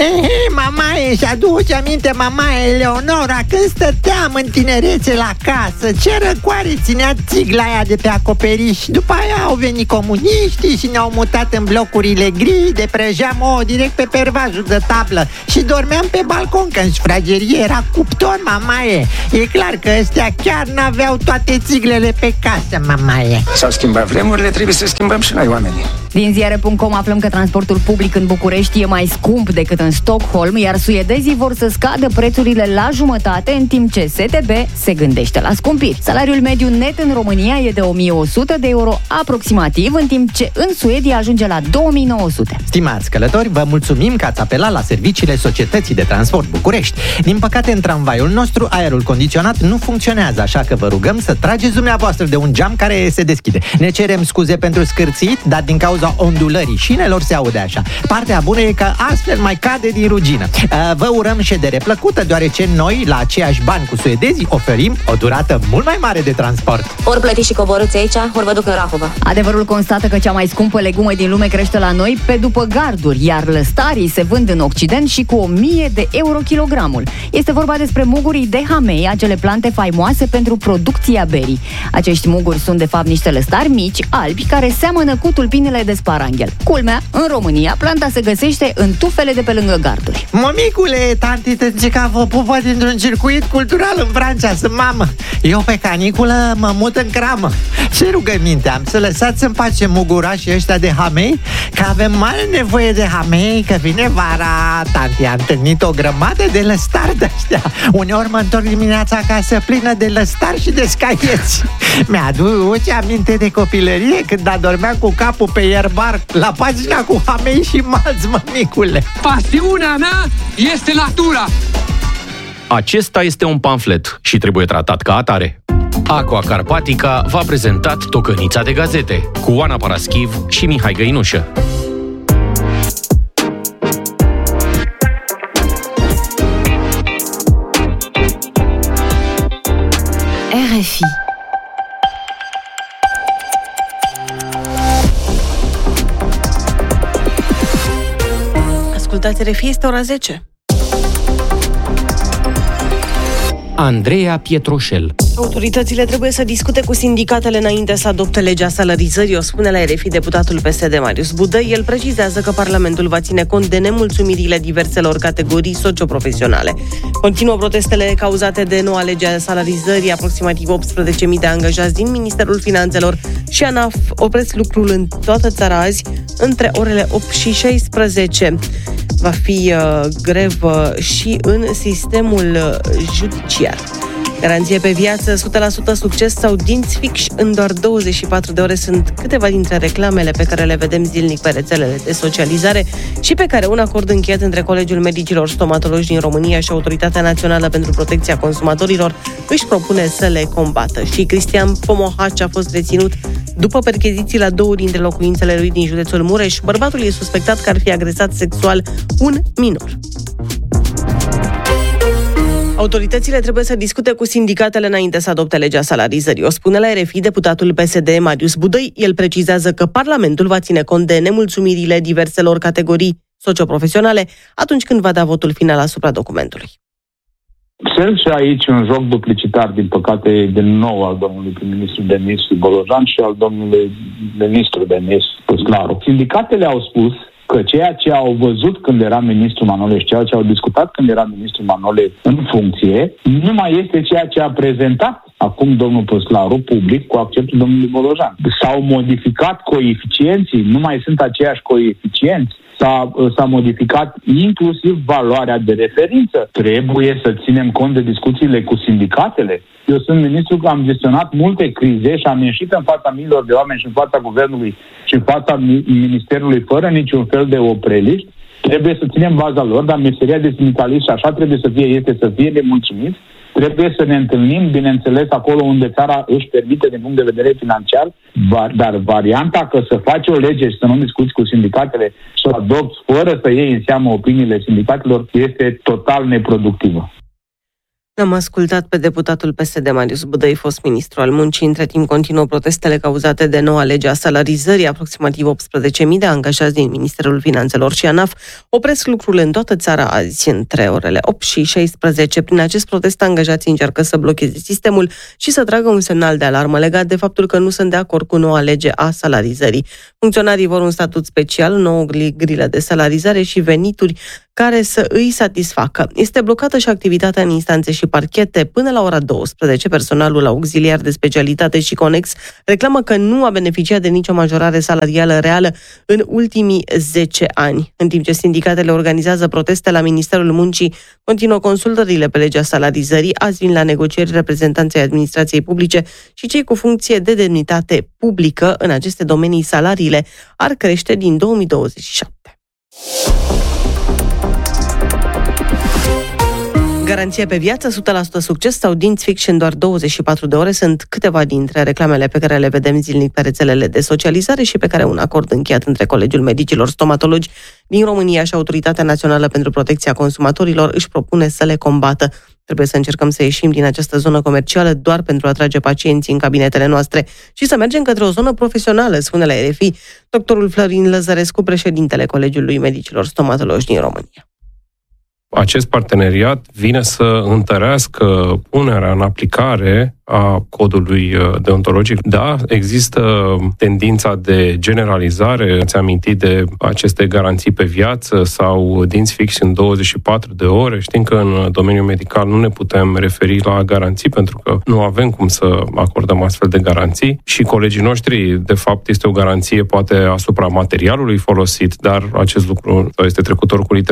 Mamaie, și aduce aminte mamaie Eleonora când stăteam în tinerețe la casă, ce răcoare ținea țigla aia de pe acoperiș. După aia au venit comuniștii și ne-au mutat în blocurile gri, de prăjeam direct pe pervajul de tablă și dormeam pe balcon, că în sufragerie era cuptor, mamaie. E clar că ăstea chiar n-aveau toate țiglele pe casă, mamaie. S-au schimbat vremurile, trebuie să schimbăm și noi oamenii. Din ziare.com aflăm că transportul public în București e mai scump decât în Stockholm, iar suedezii vor să scadă prețurile la jumătate, în timp ce STB se gândește la scumpiri. Salariul mediu net în România e de 1.100 de euro aproximativ, în timp ce în Suedia ajunge la 2.900. Stimați călători, vă mulțumim că ați apelat la serviciile Societății de Transport București. Din păcate, în tramvaiul nostru, aerul condiționat nu funcționează, așa că vă rugăm să trageți dumneavoastră de un geam care se deschide. Ne cerem scuze pentru scârțit, dar din cauza ondulării șinelor se aude așa. Partea bună e că astfel mai cade din rugină. Vă urăm ședere plăcută, deoarece noi, la aceiași bani cu suedezii, oferim o durată mult mai mare de transport. Ori plătiți și coborâți aici, ori vă duc în Rahova. Adevărul constată că cea mai scumpă legumă din lume crește la noi pe după garduri, iar lăstarii se vând în Occident și cu 1.000 de euro kilogramul. Este vorba despre mugurii de hamei, acele plante faimoase pentru producția berii. Acești muguri sunt de fapt niște lăstari mici, albi, care seamănă cu tulpinele de sparanghel. Culmea, în România, planta se găsește în tufele de pe lângă garduri. Mămicule, tanti te zice că vă pupă dintr-un circuit cultural în Franța, sunt mamă. Eu pe caniculă mă mut în cramă. Ce rugăminte am? Să lăsați în pace mugurașii ăștia de hamei, că avem mare nevoie de hamei, că vine vara. Tanti, am întâlnit o grămadă de lăstari de-aștia. Uneori mă întorc dimineața acasă plină de lăstari și de scaieți. Mi-aduce aminte de copilărie când adormeam cu capul pe ierbar la pagina cu hamei și malți, mămicule. Pasiunea mea este natura. Acesta este un pamflet și trebuie tratat ca atare. Aqua Carpatica v-a prezentat Tocănița de gazete cu Oana Paraschiv și Mihai Găinușă. RFI. Ascultați RFI, este ora 10. Andreea Pietroșel. Autoritățile trebuie să discute cu sindicatele înainte să adopte legea salarizării, o spune la RFI deputatul PSD Marius Budăi. El precizează că Parlamentul va ține cont de nemulțumirile diverselor categorii socioprofesionale. Continuă protestele cauzate de noua lege a salarizării. Aproximativ 18.000 de angajați din Ministerul Finanțelor și ANAF opresc lucrul în toată țara azi între orele 8 și 16. Va fi grevă și în sistemul judiciar. Garanție pe viață, 100% succes sau dinți fixi în doar 24 de ore sunt câteva dintre reclamele pe care le vedem zilnic pe rețelele de socializare și pe care un acord încheiat între Colegiul Medicilor Stomatologi din România și Autoritatea Națională pentru Protecția Consumatorilor își propune să le combată. Și Cristian Pomohaci a fost reținut după percheziții la 2 dintre locuințele lui din județul Mureș. Bărbatul e suspectat că ar fi agresat sexual un minor. Autoritățile trebuie să discute cu sindicatele înainte să adopte legea salarizării, o spune la RFI deputatul PSD Marius Budăi. El precizează că Parlamentul va ține cont de nemulțumirile diverselor categorii socioprofesionale atunci când va da votul final asupra documentului. Sunt și aici un joc duplicitar, din păcate, din nou al domnului prim-ministru Denis Bolojan și al domnului ministru Denis Păsclaru. Sindicatele au spus că ceea ce au văzut când era ministru Manole și ceea ce au discutat când era ministru Manole în funcție, nu mai este ceea ce a prezentat acum domnul Păsclaru public cu acceptul domnului Bolojan. S-au modificat coeficienții, nu mai sunt aceiași coeficienți. S-a modificat inclusiv valoarea de referință. Trebuie să ținem cont de discuțiile cu sindicatele. Eu sunt ministru că am gestionat multe crize și am ieșit în fața miilor de oameni și în fața guvernului și în fața ministerului fără niciun fel de opreliști. Trebuie să ținem baza lor, dar meseria de sindicalist, și așa trebuie să fie, este să fie nemulțumiți. Trebuie să ne întâlnim, bineînțeles, acolo unde țara își permite din punct de vedere financiar, dar varianta că să faci o lege și să nu discuți cu sindicatele și să o adopți fără să iei în seamă opiniile sindicatelor este total neproductivă. Am ascultat pe deputatul PSD Marius Budăi, fost ministru al muncii. Între timp continuă protestele cauzate de noua lege a salarizării. Aproximativ 18.000 de angajați din Ministerul Finanțelor și ANAF opresc lucrul în toată țara azi între orele 8 și 16. Prin acest protest, angajații încearcă să blocheze sistemul și să tragă un semnal de alarmă legat de faptul că nu sunt de acord cu noua lege a salarizării. Funcționarii vor un statut special, nouă grilă de salarizare și venituri care să îi satisfacă. Este blocată și activitatea în instanțe și parchete până la ora 12. Personalul auxiliar de specialitate și conex reclamă că nu a beneficiat de nicio majorare salarială reală în ultimii 10 ani. În timp ce sindicatele organizează proteste la Ministerul Muncii, continuă consultările pe legea salarizării. Azi vin la negocieri reprezentanții administrației publice și cei cu funcție de demnitate publică. În aceste domenii, salariile ar crește din 2027. Garanție pe viață, 100% succes sau dinți fixi în doar 24 de ore sunt câteva dintre reclamele pe care le vedem zilnic pe rețelele de socializare și pe care un acord încheiat între Colegiul Medicilor Stomatologi din România și Autoritatea Națională pentru Protecția Consumatorilor își propune să le combată. Trebuie să încercăm să ieșim din această zonă comercială doar pentru a atrage pacienții în cabinetele noastre și să mergem către o zonă profesională, spune la RFI doctorul Florin Lăzărescu, președintele Colegiului Medicilor Stomatologi din România. Acest parteneriat vine să întărească punerea în aplicare a codului deontologic. Da, există tendința de generalizare, ați amintit de aceste garanții pe viață sau dinți fixi în 24 de ore. Știm că în domeniul medical nu ne putem referi la garanții pentru că nu avem cum să acordăm astfel de garanții și colegii noștri, de fapt, este o garanție poate asupra materialului folosit, dar acest lucru este trecutor cu literă